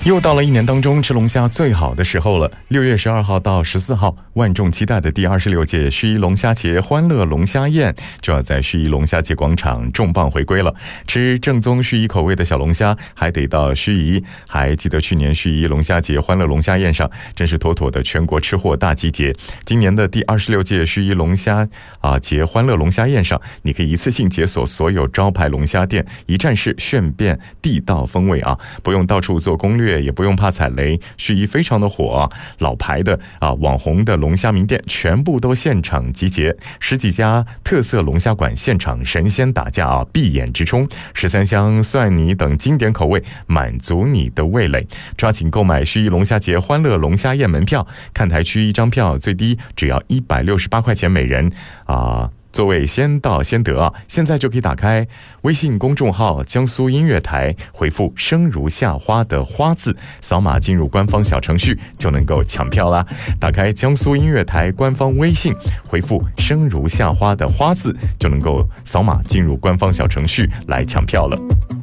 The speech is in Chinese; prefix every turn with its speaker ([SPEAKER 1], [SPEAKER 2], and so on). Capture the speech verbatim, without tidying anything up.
[SPEAKER 1] 又到了一年当中吃龙虾最好的时候了，六月十二号到十四号，万众期待的第二十六届盱眙龙虾节欢乐龙虾宴就要在盱眙龙虾节广场重磅回归了。吃正宗盱眙口味的小龙虾，还得到盱眙。还记得去年盱眙龙虾节欢乐龙虾宴上，真是妥妥的全国吃货大集结。今年的第二十六届盱眙龙虾啊节欢乐龙虾宴上，你可以一次性解锁所有招牌龙虾店，一站式炫遍地道风味啊，不用到处做攻略。也不用怕踩雷，盱眙非常的火啊，老牌的啊网红的龙虾名店全部都现场集结，十几家特色龙虾馆现场神仙打架啊，闭眼直冲，十三香蒜泥等经典口味满足你的味蕾。抓紧购买盱眙龙虾节欢乐龙虾宴门票，看台区一张票最低只要一百六十八块钱每人啊。座位先到先得啊！现在就可以打开微信公众号江苏音乐台，回复生如夏花的花字，扫码进入官方小程序就能够抢票啦。打开江苏音乐台官方微信，回复生如夏花的花字就能够扫码进入官方小程序来抢票了。